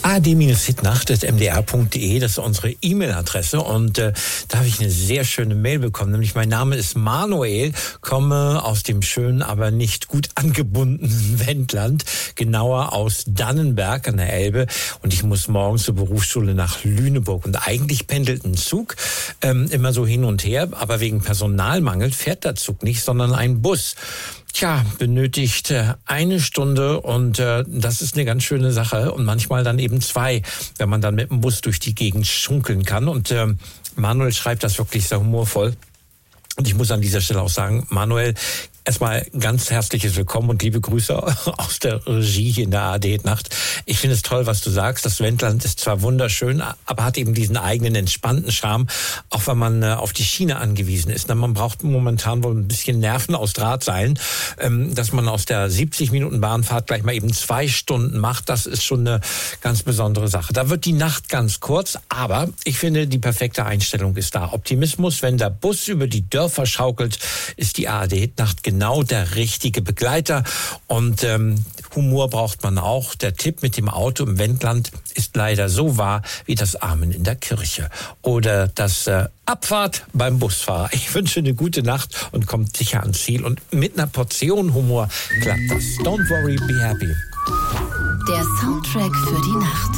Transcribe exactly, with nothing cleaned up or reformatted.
a d hitnacht at m d r punkt d e, das ist unsere E-Mail-Adresse und äh, da habe ich eine sehr schöne Mail bekommen, nämlich mein Name ist Manuel, komme aus dem schönen, aber nicht gut angebundenen Wendland, genauer aus Dannenberg an der Elbe und ich muss morgens zur Berufsschule nach Lüneburg und eigentlich pendelt ein Zug ähm, immer so hin und her, aber wegen Personalmangel fährt der Zug nicht, sondern ein Bus. Tja, benötigt äh, eine Stunde und äh, das ist eine ganz schöne Sache und manchmal dann eben zwei, wenn man dann mit dem Bus durch die Gegend schunkeln kann. Und äh, Manuel schreibt das wirklich sehr humorvoll. Und ich muss an dieser Stelle auch sagen, Manuel, erstmal ganz herzliches Willkommen und liebe Grüße aus der Regie hier in der A D Nacht. Ich finde es toll, was du sagst. Das Wendland ist zwar wunderschön, aber hat eben diesen eigenen entspannten Charme, auch wenn man auf die Schiene angewiesen ist. Man braucht momentan wohl ein bisschen Nerven aus Drahtseilen, dass man aus der siebzig Minuten Bahnfahrt gleich mal eben zwei Stunden macht. Das ist schon eine ganz besondere Sache. Da wird die Nacht ganz kurz, aber ich finde, die perfekte Einstellung ist da. Optimismus, wenn der Bus über die Dörfer schaukelt, ist die A D Nacht genau genau der richtige Begleiter und ähm, Humor braucht man auch. Der Tipp mit dem Auto im Wendland ist leider so wahr wie das Amen in der Kirche oder das äh, Abfahrt beim Busfahrer. Ich wünsche eine gute Nacht und kommt sicher ans Ziel und mit einer Portion Humor klappt das. Don't worry, be happy. Der Soundtrack für die Nacht.